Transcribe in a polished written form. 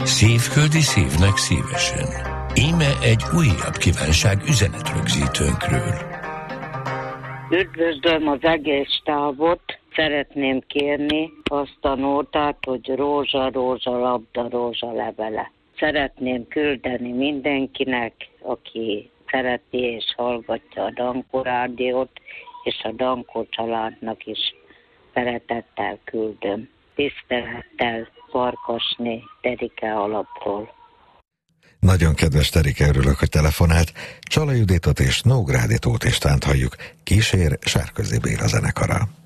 Szívföldi szívnek szívesen. Íme egy újabb kívánság üzenetrögzítőnkről. Üdvözlöm az egész stábot, szeretném kérni azt a nótát, hogy rózsa, rózsa, labda, rózsa levele. Szeretném küldeni mindenkinek, aki szereti és hallgatja a Dankó rádiót, és a Dankó családnak is szeretettel küldöm. Tisztelettel, Farkasné, Terike alapról. Nagyon kedves Terike, örülök, hogy telefonált. Csala Juditot és Nógrádi Tóth Istvánt halljuk. Kísér Sárközi Béla zenekara.